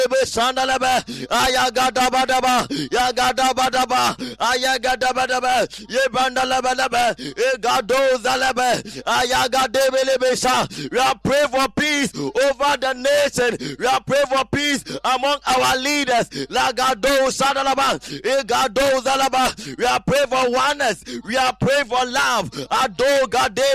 Sandalaba, Ayagadabadaba, Yagadabadaba, Ayagadabadaba, Yebandalaba, Egadozalaba, Ayagadebelebesa. We are praying for peace over the nation. We are praying for peace among our leaders. Lagado Sandalaba, Egadozalaba. We are praying for oneness. We are praying for love. Ado Gade.